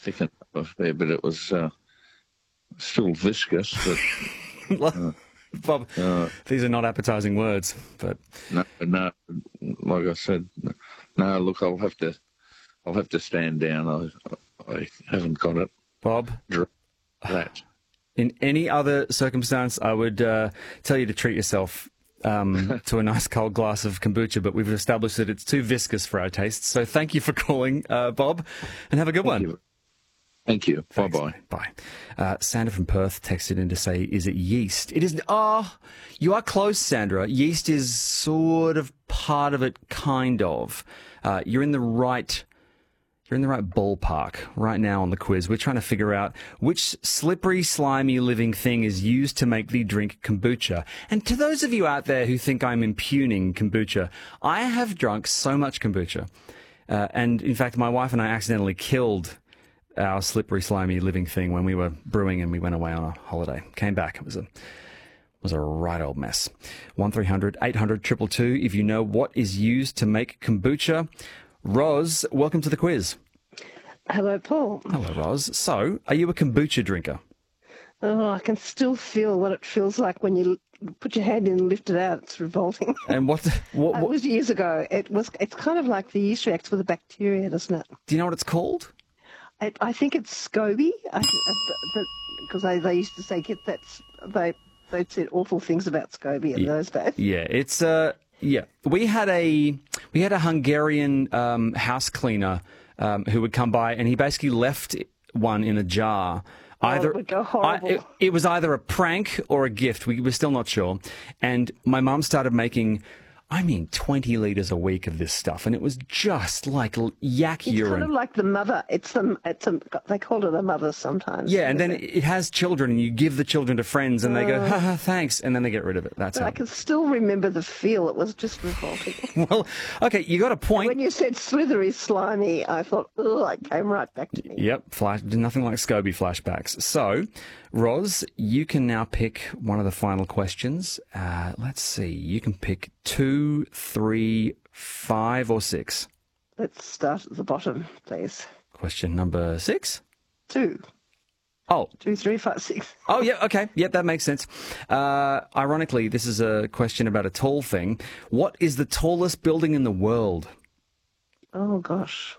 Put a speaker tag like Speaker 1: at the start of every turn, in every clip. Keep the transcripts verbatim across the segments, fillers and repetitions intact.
Speaker 1: thick enough there, but it was uh, still viscous. But uh,
Speaker 2: Bob,
Speaker 1: uh,
Speaker 2: these are not appetizing words, but
Speaker 1: no, no, like I said, no. Look, I'll have to, I'll have to stand down. I, I haven't got it.
Speaker 2: Bob,
Speaker 1: that.
Speaker 2: In any other circumstance, I would uh, tell you to treat yourself um, to a nice cold glass of kombucha, but we've established that it's too viscous for our tastes. So thank you for calling, uh, Bob, and have a good
Speaker 1: Thank
Speaker 2: one.
Speaker 1: You. Thank you.
Speaker 2: Thanks,
Speaker 1: Bye-bye.
Speaker 2: mate. Bye. Uh, Sandra from Perth texted in to say, is it yeast? It is. Oh, you are close, Sandra. Yeast is sort of part of it, kind of. Uh, you're in the right... You're in the right ballpark right now on the quiz. We're trying to figure out which slippery, slimy living thing is used to make the drink kombucha. And to those of you out there who think I'm impugning kombucha, I have drunk so much kombucha. Uh, and in fact, my wife and I accidentally killed our slippery, slimy living thing when we were brewing and we went away on a holiday. Came back. It was a, was a right old mess. one three hundred eight hundred two two two if you know what is used to make kombucha. Roz, welcome to the quiz.
Speaker 3: Hello, Paul.
Speaker 2: Hello, Roz. So, are you a kombucha drinker?
Speaker 3: Oh, I can still feel what it feels like when you put your hand in and lift it out. It's revolting.
Speaker 2: And what? what, what
Speaker 3: it was years ago. It was. It's kind of like the yeast reacts with the bacteria, doesn't it?
Speaker 2: Do you know what it's called?
Speaker 3: I, I think it's SCOBY. Because they, they used to say get that. They they said awful things about SCOBY in
Speaker 2: yeah.
Speaker 3: those days.
Speaker 2: Yeah, it's uh yeah. We had a we had a Hungarian um, house cleaner um, who would come by, and he basically left one in a jar. Either
Speaker 3: oh, it would go horrible.
Speaker 2: I, it, it was either a prank or a gift. We were still not sure. And my mum started making, I mean, twenty litres a week of this stuff, and it was just like yak
Speaker 3: it's
Speaker 2: urine.
Speaker 3: It's kind of like the mother. It's a, it's a, they call it a mother sometimes.
Speaker 2: Yeah, and then it? it has children, and you give the children to friends, and uh, they go, ha ha, thanks, and then they get rid of it. That's
Speaker 3: but
Speaker 2: how.
Speaker 3: I can still remember the feel. It was just revolting.
Speaker 2: Well, okay, you got a point.
Speaker 3: And when you said slithery, slimy, I thought, oh, it came right back to me.
Speaker 2: Yep, flash, nothing like SCOBY flashbacks. So, Roz, you can now pick one of the final questions. Uh, let's see, you can pick two, three, five, or six.
Speaker 3: Let's start at the bottom, please.
Speaker 2: Question number six?
Speaker 3: Two.
Speaker 2: Oh.
Speaker 3: Two, three, five, six.
Speaker 2: Oh, yeah, okay. Yep, that makes sense. Uh, ironically, this is a question about a tall thing. What is the tallest building in the world?
Speaker 3: Oh, gosh.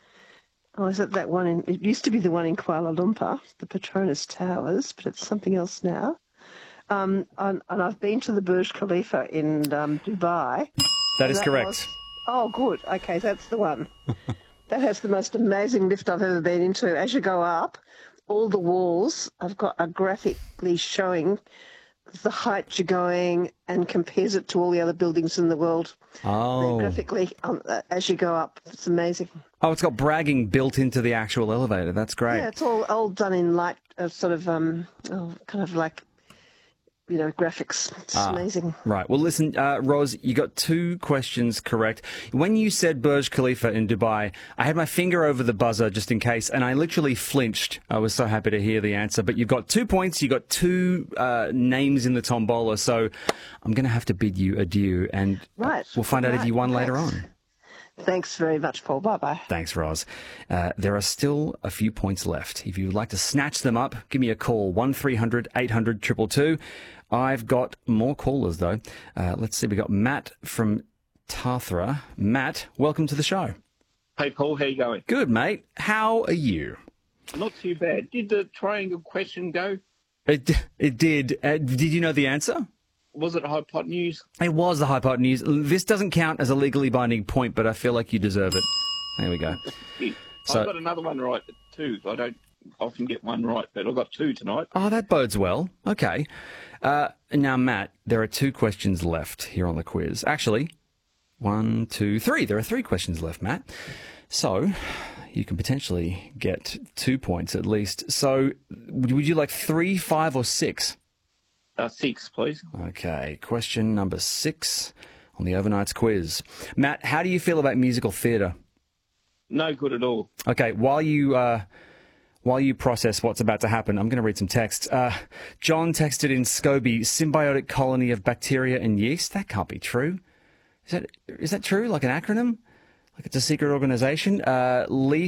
Speaker 3: Oh, is it that one in... It used to be the one in Kuala Lumpur, the Petronas Towers, but it's something else now. Um, and, and I've been to the Burj Khalifa in um, Dubai.
Speaker 2: That is
Speaker 3: that
Speaker 2: correct.
Speaker 3: Was, oh, good. Okay, that's the one. That has the most amazing lift I've ever been into. As you go up, all the walls have got are graphically showing the height you're going and compares it to all the other buildings in the world.
Speaker 2: Oh.
Speaker 3: They're graphically, um, as you go up. It's amazing.
Speaker 2: Oh, it's got bragging built into the actual elevator. That's great.
Speaker 3: Yeah, it's all, all done in light, uh, sort of, um, oh, kind of like, you know, graphics. It's
Speaker 2: ah,
Speaker 3: amazing.
Speaker 2: Right. Well, listen, uh, Roz, you got two questions correct. When you said Burj Khalifa in Dubai, I had my finger over the buzzer just in case, and I literally flinched. I was so happy to hear the answer. But you've got two points. You got two uh, names in the tombola, so I'm going to have to bid you adieu, and
Speaker 3: right.
Speaker 2: we'll find
Speaker 3: right.
Speaker 2: out if you won
Speaker 3: Thanks.
Speaker 2: later on.
Speaker 3: Thanks very much, Paul. Bye-bye.
Speaker 2: Thanks, Roz. Uh, there are still a few points left. If you would like to snatch them up, give me a call, one three hundred eight hundred two two two. I've got more callers, though. Uh, let's see. We've got Matt from Tathra. Matt, welcome to the show.
Speaker 4: Hey, Paul. How you going?
Speaker 2: Good, mate. How are you?
Speaker 4: Not too bad. Did the triangle question go?
Speaker 2: It, it did. Uh, did you know the answer?
Speaker 4: Was it hypotenuse?
Speaker 2: It was the hypotenuse. This doesn't count as a legally binding point, but I feel like you deserve it. There we go.
Speaker 4: So, I got another one right, too. I don't often get one right, but I got two tonight.
Speaker 2: Oh, that bodes well. Okay. Uh, now, Matt, there are two questions left here on the quiz. Actually, one, two, three. There are three questions left, Matt. So you can potentially get two points at least. So would you like three, five, or six?
Speaker 4: Uh, six, please.
Speaker 2: Okay, question number six on the Overnight's quiz. Matt, how do you feel about musical theatre?
Speaker 4: No good at all.
Speaker 2: Okay, while you uh, while you process what's about to happen, I'm going to read some text. Uh, John texted in SCOBY, symbiotic colony of bacteria and yeast. That can't be true. Is that is that true? Like an acronym? Like it's a secret organisation? Uh, Lee